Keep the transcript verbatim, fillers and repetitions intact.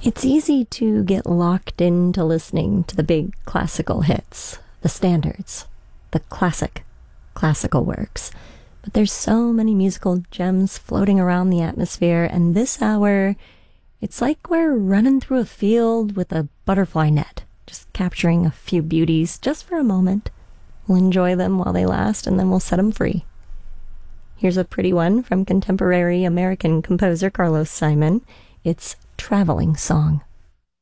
It's easy to get locked into listening to the big classical hits, the standards, the classic classical works. But there's so many musical gems floating around the atmosphere, and this hour, it's like we're running through a field with a butterfly net, just capturing a few beauties just for a moment. We'll enjoy them while they last, and then we'll set them free. Here's a pretty one from contemporary American composer Carlos Simon. It's Traveling Song.